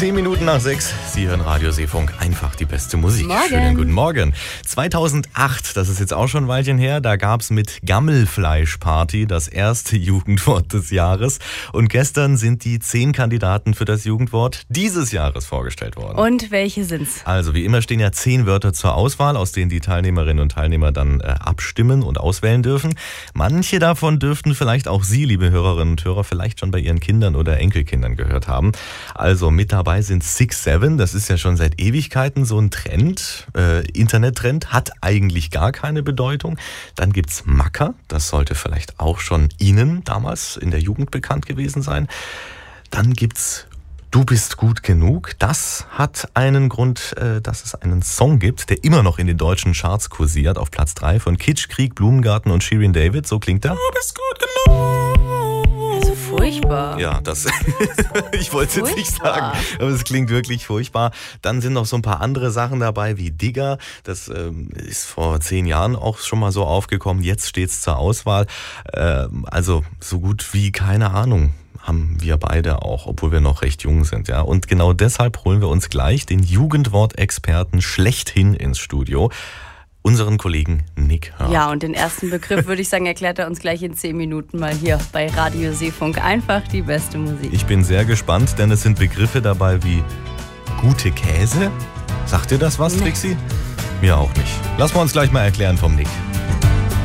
10 Minuten nach 6. Sie hören Radio Seefunk, einfach die beste Musik. Morgen. Schönen guten Morgen. 2008, das ist jetzt auch schon ein Weilchen her, da gab es mit Gammelfleischparty das erste Jugendwort des Jahres. Und gestern sind die 10 Kandidaten für das Jugendwort dieses Jahres vorgestellt worden. Und welche sind's? Also wie immer stehen ja 10 Wörter zur Auswahl, aus denen die Teilnehmerinnen und Teilnehmer dann abstimmen und auswählen dürfen. Manche davon dürften vielleicht auch Sie, liebe Hörerinnen und Hörer, vielleicht schon bei Ihren Kindern oder Enkelkindern gehört haben. Also mit dabei sind 6-7, das ist ja schon seit Ewigkeiten so ein Trend, Internettrend, hat eigentlich gar keine Bedeutung. Dann gibt's Macker, das sollte vielleicht auch schon Ihnen damals in der Jugend bekannt gewesen sein. Dann gibt's Du bist gut genug. Das hat einen Grund, dass es einen Song gibt, der immer noch in den deutschen Charts kursiert, auf Platz 3 von Kitsch, Krieg, Blumengarten und Shirin David. So klingt er. Du bist gut genug. Also furchtbar. Ja, das ich wollte es jetzt nicht sagen, aber es klingt wirklich furchtbar. Dann sind noch so ein paar andere Sachen dabei, wie Digger. Das ist vor 10 Jahren auch schon mal so aufgekommen. Jetzt steht's zur Auswahl. Also so gut wie keine Ahnung haben wir beide auch, obwohl wir noch recht jung sind, ja. Und genau deshalb holen wir uns gleich den Jugendwortexperten schlechthin ins Studio, unseren Kollegen Nick Hörr. Ja, und den ersten Begriff, würde ich sagen, erklärt er uns gleich in 10 Minuten mal hier bei Radio Seefunk. Einfach die beste Musik. Ich bin sehr gespannt, denn es sind Begriffe dabei wie gute Käse. Sagt dir das was, Trixie? Mir auch nicht. Lassen wir uns gleich mal erklären vom Nick.